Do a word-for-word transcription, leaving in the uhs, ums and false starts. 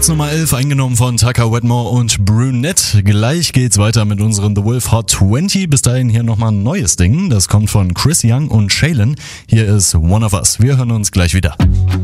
Platz Nummer elf eingenommen von Tucker Wetmore und Brunette. Gleich geht's weiter mit unseren The Wolf Hot zwanzig. Bis dahin hier nochmal ein neues Ding. Das kommt von Chris Young und Shaylin. Hier ist One of Us. Wir hören uns gleich wieder.